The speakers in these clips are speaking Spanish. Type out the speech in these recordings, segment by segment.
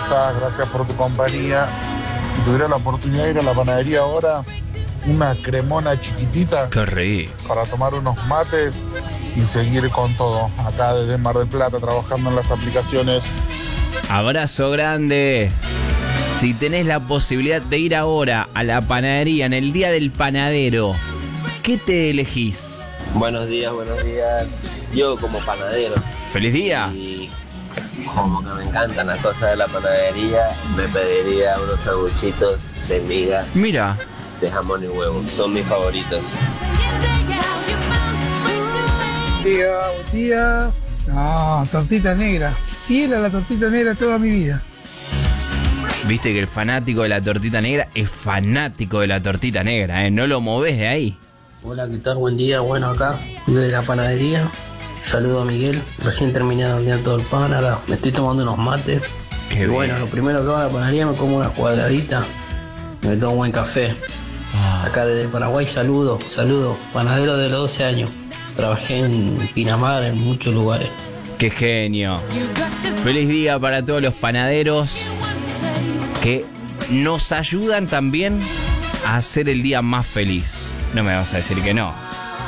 estás? Gracias por tu compañía. Si tuviera la oportunidad de ir a la panadería ahora, una cremona chiquitita. Qué rico. Para tomar unos mates y seguir con todo. Acá desde Mar del Plata, trabajando en las aplicaciones. Abrazo grande. Si tenés la posibilidad de ir ahora a la panadería en el Día del Panadero, ¿qué te elegís? Buenos días, buenos días. Yo como panadero. ¡Feliz día! Y como que me encantan las cosas de la panadería, me pediría unos sanguchitos de miga. Mira. De jamón y huevo. Son mis favoritos. Buen día. No, tortita negra. Fiel a la tortita negra toda mi vida. Viste que el fanático de la tortita negra es fanático de la tortita negra, ¿eh? No lo movés de ahí. Hola, ¿qué tal? Buen día. Bueno, acá desde la panadería. Saludo a Miguel. Recién terminé de hornear todo el pan. Ahora me estoy tomando unos mates. Qué y bueno, bien. lo primero que hago en la panadería me como una cuadradita. Me tomo un buen café. Acá desde Paraguay saludo. Panadero de los 12 años. Trabajé en Pinamar, en muchos lugares. ¡Qué genio! Feliz día para todos los panaderos que nos ayudan también a hacer el día más feliz. No me vas a decir que no.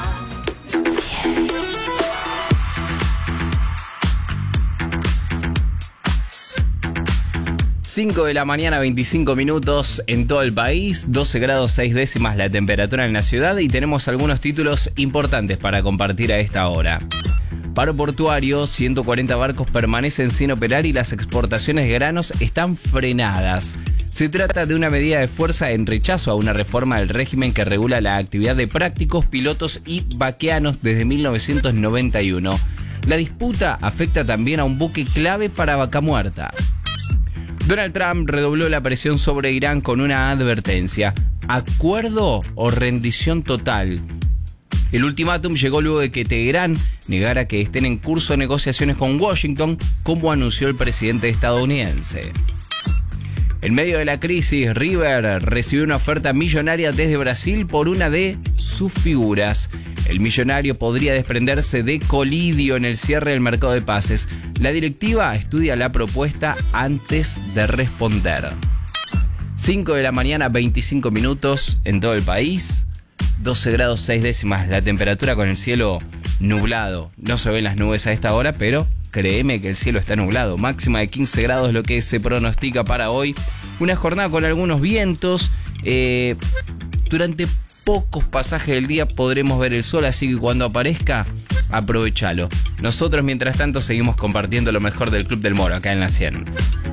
Cinco de la mañana, 25 minutos en todo el país, 12 grados 6 décimas la temperatura en la ciudad y tenemos algunos títulos importantes para compartir a esta hora. Paro portuario, 140 barcos permanecen sin operar y las exportaciones de granos están frenadas. Se trata de una medida de fuerza en rechazo a una reforma del régimen que regula la actividad de prácticos, pilotos y vaqueanos desde 1991. La disputa afecta también a un buque clave para Vaca Muerta. Donald Trump redobló la presión sobre Irán con una advertencia: ¿acuerdo o rendición total? El ultimátum llegó luego de que Teherán negara que estén en curso negociaciones con Washington, como anunció el presidente estadounidense. En medio de la crisis, River recibió una oferta millonaria desde Brasil por una de sus figuras. El millonario podría desprenderse de Colidio en el cierre del mercado de pases. La directiva estudia la propuesta antes de responder. 5 de la mañana, 25 minutos en todo el país. 12 grados 6 décimas la temperatura con el cielo nublado. No se ven las nubes a esta hora, pero créeme que el cielo está nublado. Máxima de 15 grados lo que se pronostica para hoy. Una jornada con algunos vientos. Durante pocos pasajes del día podremos ver el sol, así que cuando aparezca, aprovechalo. Nosotros, mientras tanto, seguimos compartiendo lo mejor del Club del Moro acá en la 100.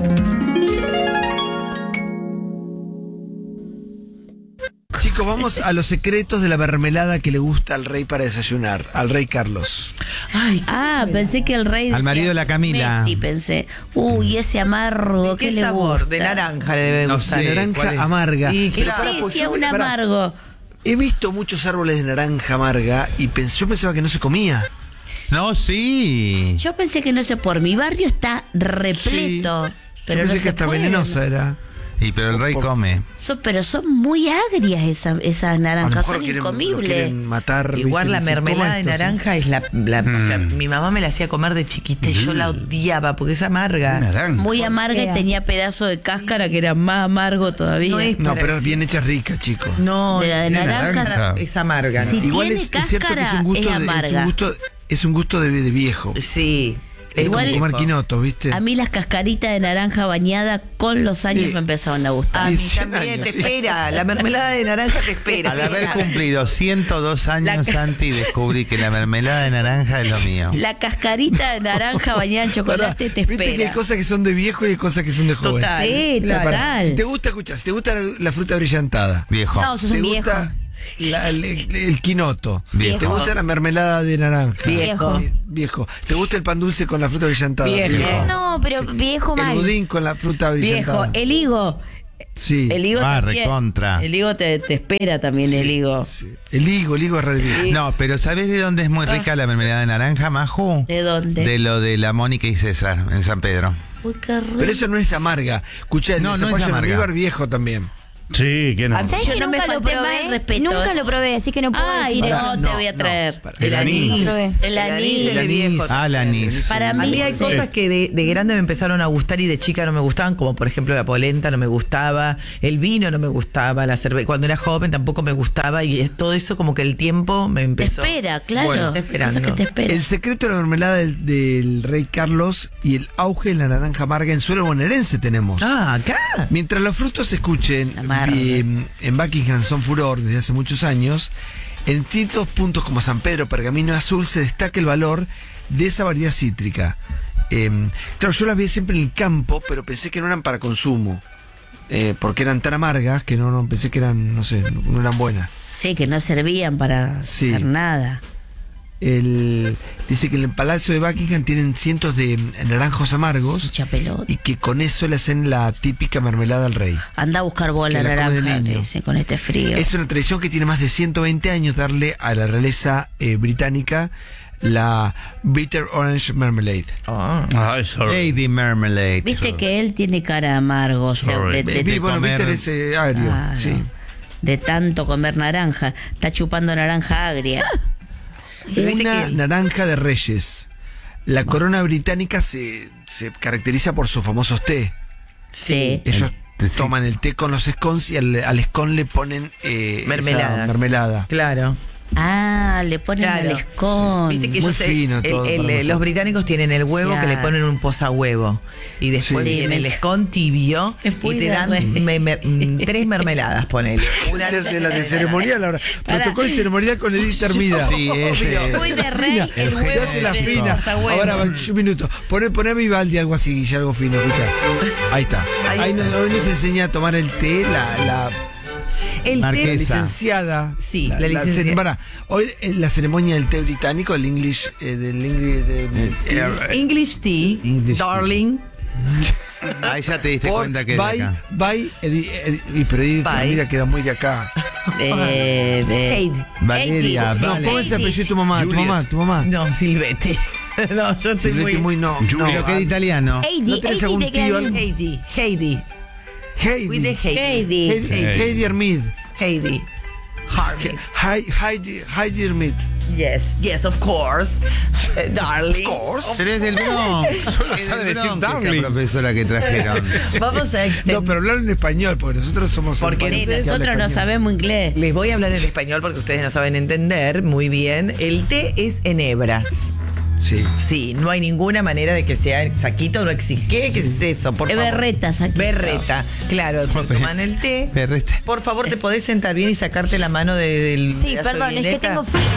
Chicos, vamos a los secretos de la mermelada que le gusta al rey para desayunar, al rey Carlos. Ay, pensé que el rey al marido de la Camila. Sí, pensé. Uy, ese amargo, ¿Qué le sabor? gusta? De naranja le debe gustar. No sé, naranja amarga. Y Sí, sí, es un amargo. He visto muchos árboles de naranja amarga y yo pensaba que no se comía. No, sí. Yo pensé que no sé, por mi barrio está repleto. Sí. Pero yo no pensé se que hasta puede. venenosa era. Y pero el rey come. Pero son muy agrias esas naranjas, son Lo incomibles. quieren matar. Igual ¿viste? la Dicen, mermelada ¿cómo de esto? naranja es o sea, mi mamá me la hacía comer de chiquita y yo la odiaba porque es amarga. Naranja. Muy amarga y tenía pedazo de cáscara que era más amargo todavía. No es No, para pero decir- bien hecha rica, chicos. No, De la de tiene naranja. naranja. es amarga. ¿no? Sí. Igual tiene es cierto que es cáscara, un gusto es amarga. es un gusto de viejo. Sí. Es Igual- como comer quinotos, ¿viste? A mí las cascaritas de naranja bañada con los años Sí. me empezaron a gustar. A mí 100 también años, te sí. espera. La mermelada de naranja te espera. Al haber cumplido 102 años, Santi, descubrí que la mermelada de naranja es lo mío. La cascarita de naranja bañada en chocolate te Viste que hay espera. cosas que son de viejo y hay cosas que son de joven. Total. Sí, Mira, total. si te gusta, escucha, si te gusta la fruta brillantada, Viejo. No, sos te un viejo. gusta el quinoto, Viejo. te gusta la mermelada de naranja, Viejo. viejo, te gusta el pan dulce con la fruta brillantada, Viejo. No, pero viejo el mal. budín con la fruta brillantada, Viejo, el higo. sí, El higo también. recontra. El higo te espera también, el higo. sí. El higo es re viejo. No, pero ¿sabés de dónde es muy rica la mermelada de naranja, Maju? ¿De dónde? De lo de la Mónica y César, en San Pedro. Uy, qué rico. Pero eso no es amarga. Escucha, el No, de no es zapallo en amarga. almíbar viejo también. Sí, que no. ¿Sabes Yo que no nunca me lo falté más probé? el respeto, Nunca ¿eh? ¿eh? lo probé, así que no puedo Ay, decir no, eso. te voy a traer. El anís. El anís es de viejo. Ah, el anís. Para mí hay cosas que de grande me empezaron a gustar y de chica no me gustaban, como por ejemplo la polenta no me gustaba, el vino no me gustaba, la cerveza cuando era joven tampoco me gustaba y todo eso como que el tiempo me Te empezó. espera, claro. Bueno, esperando. Cosas que te esperan. El secreto de la mermelada del rey Carlos y el auge de la naranja amarga en suelo bonaerense tenemos. Ah, acá. Mientras los frutos se escuchen Amarga. en Buckingham son furor desde hace muchos años, en distintos puntos como San Pedro, Pergamino Azul, se destaca el valor de esa variedad cítrica. Claro, yo las vi siempre en el campo, pero pensé que no eran para consumo. Porque eran tan amargas que no pensé que eran, no sé, no eran buenas. Sí, que no servían para Sí. hacer nada. Dice que en el Palacio de Buckingham tienen cientos de naranjos amargos Mucha pelota. y que con eso le hacen la típica mermelada al rey. Anda a buscar bola Que la come de naranja, niño. dice, con este frío. Es una tradición que tiene más de 120 años darle a la realeza británica la Bitter Orange Marmalade. Ay, sorry. Lady Marmalade. Viste que él tiene cara amargo, o sea, Sorry. Bueno, comer- Bitter es agrio. Claro. Sí. de tanto comer naranja. Está chupando naranja agria. Una naranja de Reyes. La corona británica se caracteriza por sus famosos té. Sí. Ellos toman el té con los scones y al scone le ponen Mermeladas. esa mermelada. Claro. Ah, le ponen el escón. Viste que Muy ellos, fino todo para nosotros. los británicos tienen el huevo Sí, que le ponen un posahuevo. Y después Sí, viene el escón tibio y te dan 3 mermeladas, ponele. Se hace la de ceremonial ahora. Protocolo ceremonial con Edith Hermida. Sí, ese. Muy de rey, el huevo Se hace la de fina. posahuevo. Ahora, un minuto. Poné a Vivaldi algo así, Guille, algo fino, escucha. Ahí está. Ahí hoy nos enseña a tomar el té, la El Marquesa. té, licenciada. Sí, la licenciada. Pará, hoy en la ceremonia del té británico, el English, English tea, English darling. Ahí ya te diste cuenta que es de acá. pero Edith Hermida queda muy de acá. Heidi. Valeria, Heidi. No, vale. póngase apellido tu mamá. No, Silvetti. No, yo soy Silvetti muy... no. Pero que de italiano. ¿No tenés algún tío? Heidi. With the Heidi. Heidi Hermid. Heidi. Heidi Hermid. Yes, of course. Darling. Pero es del Bronx. Es del Bronx esta profesora que trajeron. Vamos a extender. No, pero hablar en español, porque nosotros somos... Porque un país Sí, que habla nosotros no español. sabemos inglés. Les voy a hablar en español porque ustedes no saben entender muy bien. El té es en hebras. Sí. Sí, no hay ninguna manera de que sea saquito, no existe. ¿Qué es eso? Por Es favor. berreta, saquito. Berreta, claro, se toman el té. Berreta. Por favor, ¿te podés sentar bien y sacarte la mano del... Sí, de la perdón, es que servileta? tengo frío.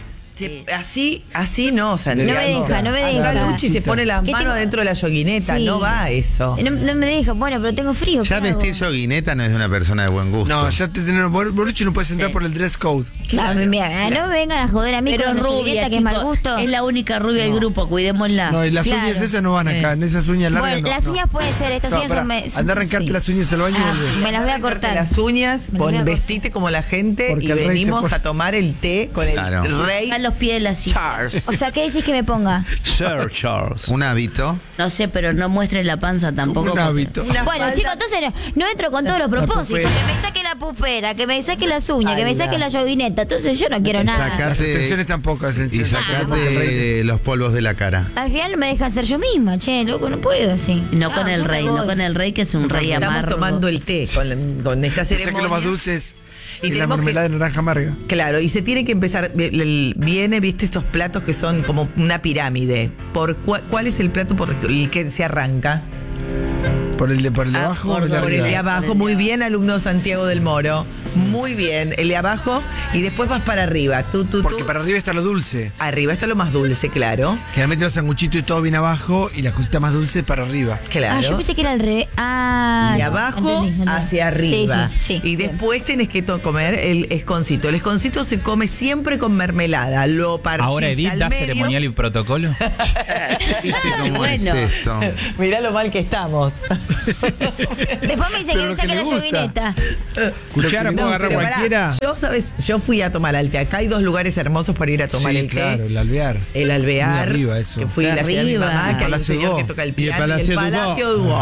Así no, Santiago. No me deja. Acá Luchi se pone las ¿Qué manos tengo? adentro de la yoguineta, Sí. no va eso. No me deja. Bueno, pero tengo frío. Ya ¿qué hago? vestir yoguineta no es de una persona de buen gusto. No, ya te tenemos... Borucci no puede sentar Sí. por el dress code. Claro, mira, no me vengan a joder a mí Pero con es una rubia, yoguineta que es mal chicos. gusto. Es la única rubia del grupo, cuidémosla. No, y las Claro. uñas esas no van acá. En esas uñas largas Bueno, no. las no. uñas pueden ser, estas No, uñas pará, son... anda a arrancarte sí. las uñas al baño y volvé. Me las voy a Cortarte cortar. las uñas, Me las voy a cortar. vestite como la gente Porque y el rey se venimos pone- a tomar el té con Claro. el rey A los pies de la silla. Charles. O sea, ¿qué decís que me ponga? Sir Charles. Un hábito. No sé, pero no muestres la panza tampoco. Un porque- hábito. Una Bueno, falda- chicos, entonces no entro con todos los propósitos. pupera. Que me saque la pupera, que me saque las uñas, que me Ay, saque ya. la yoguineta. Entonces yo no quiero nada. Las extensiones Sacate, tampoco. y sacate los polvos de la cara. Al final no me deja ser yo misma, che, loco, no puedo así. No Chao, con el yo me rey, voy. no con el rey que es un rey Estamos amargo. tomando el té con esta O sea ceremonia. que lo más dulce es Y la tenemos mermelada de naranja amarga. Claro, y se tiene que empezar. Viene, viste, estos platos que son como una pirámide. ¿Cuál es el plato por el que se arranca? ¿Por el de abajo o el de Por el de arriba? abajo, muy bien, alumno Santiago del Moro. Muy bien, el de abajo y después vas para arriba. Porque para arriba está lo dulce. Arriba está lo más dulce, claro. Generalmente los sanguchitos y todo viene abajo y las cositas más dulces para arriba. Claro. Ah, yo pensé que era al revés. Ah, Y no, abajo entendí. hacia arriba. Sí, sí, y bien. después tenés que comer el esconcito. El esconcito se come siempre con mermelada. Lo partís Ahora Edith al da medio. ceremonial y protocolo. ¿Viste cómo bueno. es esto? Mirá lo mal que estamos. Después me dice Pero que lo me que saque le la gusta. yoguineta. Cuchara puedo agarrar pero pará, cualquiera. yo, ¿sabes? Yo fui a tomar al té. Acá hay 2 lugares hermosos para ir a tomar Sí, el té. claro, el alvear. El Alvear, Muy arriba eso. que fui a la ciudad de mi Arriba. mamá, que hay un Palacio señor Dubó. que toca el Y el piano, Palacio Dubó.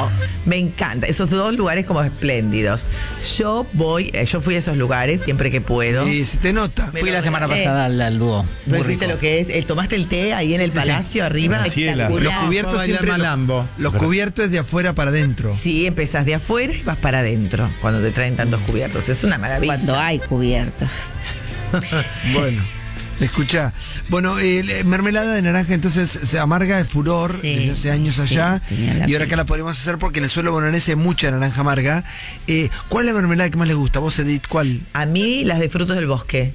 Me encanta. Esos dos lugares como espléndidos. Yo fui a esos lugares siempre que puedo. Sí, se te nota. Fui la semana pasada al dúo. Muy ¿Viste rico. lo que es? ¿Tomaste el té ahí en el palacio arriba? Los cubiertos siempre los cubiertos es de afuera para adentro. Sí, empezás de afuera y vas para adentro cuando te traen tantos cubiertos. Es una maravilla. Cuando hay cubiertos. Bueno, escuchá. Bueno, mermelada de naranja entonces se amarga, es furor desde hace años allá. Y ahora acá la podemos hacer porque en el suelo bonaerense hay mucha naranja amarga. ¿Cuál es la mermelada que más le gusta? ¿Vos, Edith, cuál? A mí las de frutos del bosque.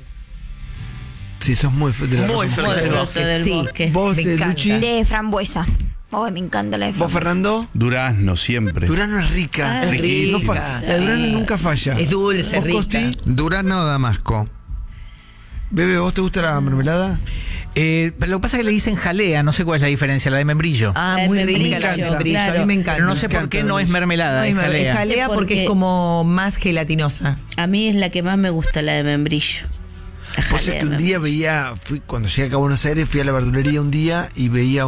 Sí, sos muy de la Muy razón. frutos del bosque. ¿Vos, Me encanta. Luchi? De frambuesa. Ay, me encanta la de ¿Vos, frambuesa. Fernando? Durazno siempre. Durazno es rica. Es rica, No la de Durazno nunca falla. Es dulce, ¿Vos, rica. Costi? Durazno Damasco. Bebe, ¿vos te gusta la mermelada? Pero lo que pasa es que le dicen jalea, no sé cuál es la diferencia, la de membrillo. Ah, La de muy rica membrillo, la de membrillo. claro. A mí me encanta. Pero no sé me por qué encanta no es mermelada, No, es jalea. Es jalea porque es como más gelatinosa. A mí es la que más me gusta, la de membrillo. La Vos sabés jalea que de un día veía, cuando llegué acá a Buenos Aires, fui a la verdulería un día y veía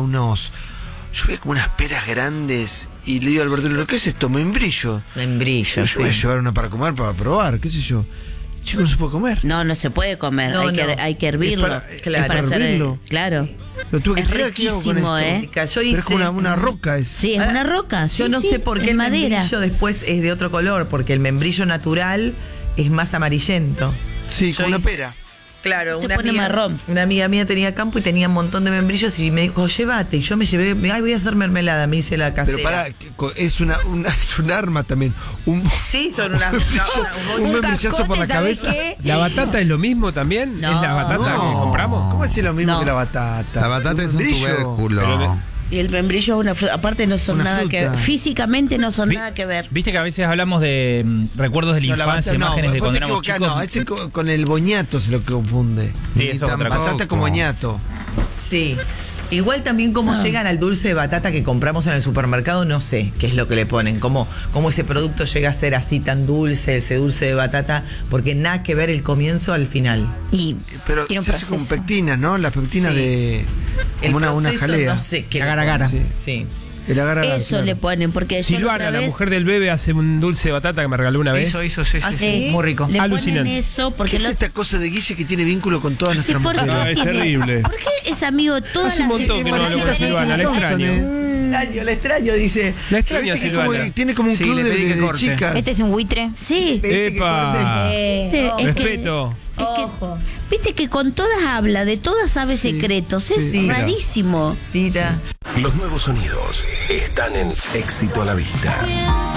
yo veía como unas peras grandes y le digo al verdulero, ¿qué es esto? Membrillo. Membrillo, Yo voy a llevar una para comer, para probar, qué sé yo. Chico, no se puede comer. No se puede comer, No, hay que hervirlo. Es para hacer hervirlo. claro. Lo tuve que Es tirar, ¿qué hago con riquísimo, esto? Yo Pero hice es como una roca. Sí, es una roca. Yo no sé por qué el membrillo después es de otro color, porque el membrillo natural es más amarillento. Sí, Yo como una hice- pera. Claro, Se pone marrón. Una amiga mía tenía campo y tenía un montón de membrillos y me dijo, llévate. Y yo me llevé, voy a hacer mermelada, me hice la casera. Pero pará, es es un arma también. Sí, son una... un membrillazo por la cabeza. ¿La batata es lo mismo también? No. ¿Es la batata que compramos? ¿Cómo es lo mismo No. que la batata? La batata es un membrillo. tubérculo. Y el membrillo es una fruta. Aparte no son Una nada fruta. que ver. Físicamente no son Vi- nada que ver. Viste que a veces hablamos de recuerdos de la infancia, imágenes de vos cuando te éramos equivocás, chicos. no, ese con el boñato se lo confunde. Sí, eso es otra cosa. Batata con boñato. Sí. Igual también cómo llegan al dulce de batata que compramos en el supermercado, no sé qué es lo que le ponen, cómo ese producto llega a ser así tan dulce, ese dulce de batata, porque nada que ver el comienzo al final. Y Pero tiene un se hace con proceso. pectinas, ¿no? Las pectinas Sí. de... Como una proceso, jalea. no sé qué. Agar, agar. Sí. El agar-agar, Eso claro. le ponen, porque yo la Silvana, otra la vez mujer del bebé, hace un dulce de batata que me regaló una vez. Eso, sí, ¿Ah, sí, sí? muy rico. le Alucinante. ponen eso ¿Qué porque es esta cosa de Guille que tiene vínculo con todas Sí, nuestras ¿por qué mujeres? Ah, es tiene- terrible. ¿Por qué es amigo de todas Hace un las montón que no hablo con Silvana, la extraño. La extraño, dice. La extraño a Viste que como- Silvana. tiene como un Sí, club le de, pedí que de corte. chicas. Este es un buitre. Sí. ¡Epa! Es que- Respeto. Es que, viste que con todas habla, de todas sabe secretos. Es sí. rarísimo. Tira. Los nuevos sonidos están en Éxito a la Vista.